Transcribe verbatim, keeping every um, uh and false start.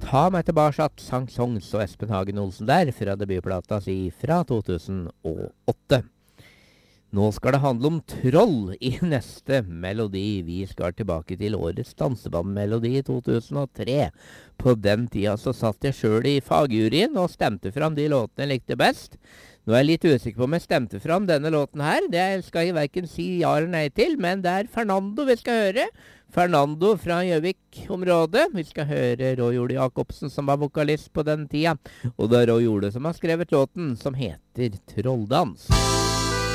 Ta meg tilbake at sang songs og Espen Hagen Olsen der fra debutplata si fra to tusen og åtte. Nå skal det handle om troll i neste melodi. Vi skal tilbake til årets dansebandmelodi i to tusen og tre. På den tida så satt jeg selv i fagjuryen og stemte fram de låtene jeg likte best. Nå er jeg litt usikker på om jeg stemte fram denne låten her. Det skal jeg hverken si ja eller nei til, men det er Fernando vi skal høre. Fernando fra Gjøvik-området. Vi skal høre Roy Ole Jacobsen som var vokalist på den tida. Og det er Roy Ole som har skrevet låten som heter Trolldans.